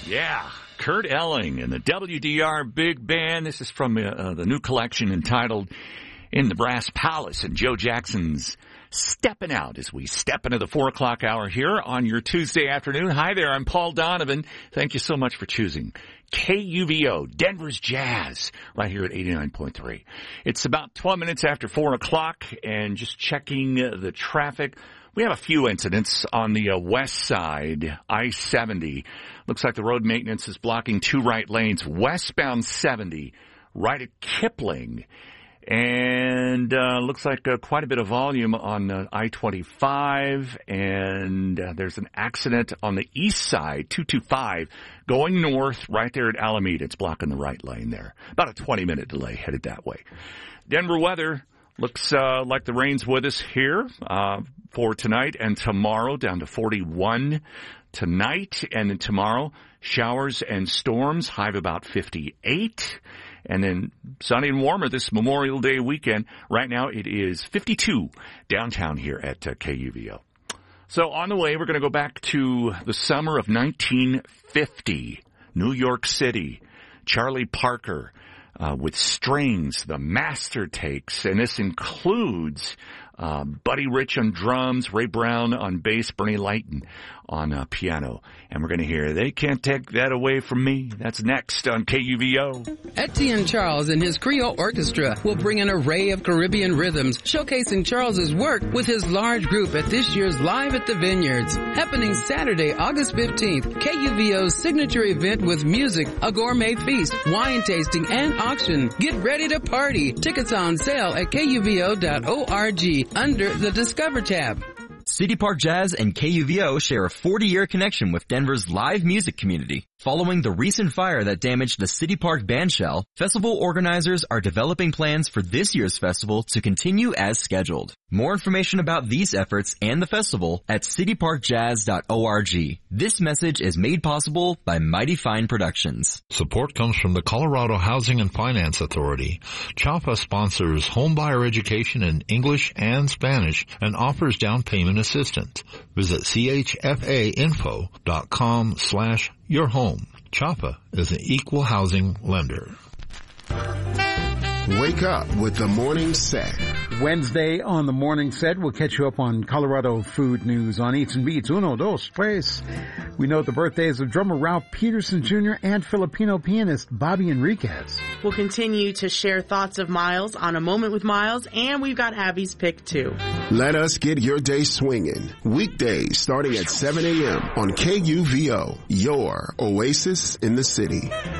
Yeah, Kurt Elling and the WDR Big Band. This is from the new collection entitled In the Brass Palace, and Joe Jackson's Stepping Out as we step into the 4 o'clock hour here on your Tuesday afternoon. Hi there, I'm Paul Donovan. Thank you so much for choosing KUVO, Denver's Jazz, right here at 89.3. It's about 12 minutes after 4 o'clock, and just checking the traffic. We have a few incidents on the west side, I-70. Looks like the road maintenance is blocking 2 right lanes, westbound 70, right at Kipling. And looks like quite a bit of volume on I-25, and there's an accident on the east side, 225, going north right there at Alameda. It's blocking the right lane there. About a 20-minute delay headed that way. Denver weather looks like the rain's with us here for tonight and tomorrow, down to 41 tonight, and then tomorrow, showers and storms, high of about 58. And then sunny and warmer this Memorial Day weekend. Right now it is 52 downtown here at KUVO. So on the way, we're going to go back to the summer of 1950, New York City. Charlie Parker with strings, the master takes, and this includes Buddy Rich on drums, Ray Brown on bass, Bernie Lighton on piano. And we're going to hear They Can't Take That Away From Me. That's next on KUVO. Etienne Charles and his Creole Orchestra will bring an array of Caribbean rhythms, showcasing Charles's work with his large group at this year's Live at the Vineyards. Happening Saturday, August 15th, KUVO's signature event with music, a gourmet feast, wine tasting, and auction. Get ready to party. Tickets on sale at KUVO.org under the Discover tab. City Park Jazz and KUVO share a 40-year connection with Denver's live music community. Following the recent fire that damaged the City Park bandshell, festival organizers are developing plans for this year's festival to continue as scheduled. More information about these efforts and the festival at cityparkjazz.org. This message is made possible by Mighty Fine Productions. Support comes from the Colorado Housing and Finance Authority. CHAPA sponsors homebuyer education in English and Spanish and offers down payment assistance. Visit chfainfo.com/yourhome. CHAPA is an equal housing lender. Wake up with the Morning Set. Wednesday on the Morning Set, we'll catch you up on Colorado food news on Eats and Beats. Uno, dos, tres. We note the birthdays of drummer Ralph Peterson Jr. and Filipino pianist Bobby Enriquez. We'll continue to share thoughts of Miles on A Moment with Miles, and we've got Abby's pick too. Let us get your day swinging. Weekdays starting at 7 a.m. on KUVO, your oasis in the city.